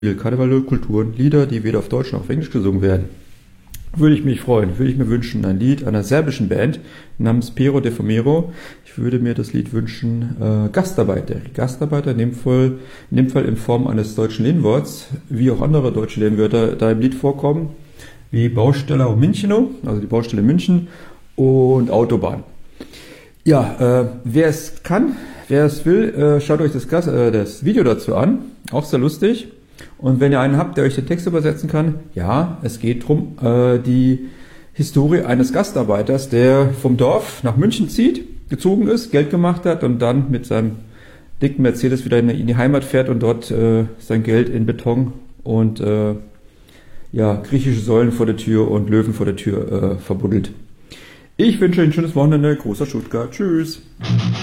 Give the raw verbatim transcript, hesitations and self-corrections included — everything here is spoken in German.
Karneval, Kulturen, Lieder, die weder auf Deutsch noch auf Englisch gesungen werden. Würde ich mich freuen, würde ich mir wünschen, ein Lied einer serbischen Band namens Pero de Fomero. Ich würde mir das Lied wünschen, äh, Gastarbeiter. Gastarbeiter in dem, Fall, in dem Fall in Form eines deutschen Lehnworts, wie auch andere deutsche Lehnwörter da im Lied vorkommen, wie Baustelle und Münchenow, also die Baustelle München und Autobahn. Ja, äh, wer es kann, wer es will, äh, schaut euch das, Gas, äh, das Video dazu an, auch sehr lustig. Und wenn ihr einen habt, der euch den Text übersetzen kann, ja, es geht darum, äh, die Historie eines Gastarbeiters, der vom Dorf nach München zieht, gezogen ist, Geld gemacht hat und dann mit seinem dicken Mercedes wieder in, in die Heimat fährt und dort äh, sein Geld in Beton und äh, ja, griechische Säulen vor der Tür und Löwen vor der Tür äh, verbuddelt. Ich wünsche euch ein schönes Wochenende. Großer Stuttgart. Tschüss.